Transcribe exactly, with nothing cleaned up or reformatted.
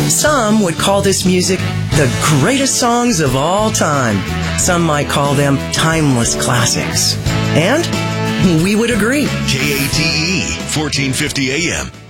Some would call this music the greatest songs of all time. Some might call them timeless classics. And we would agree. K A T E, fourteen fifty A M.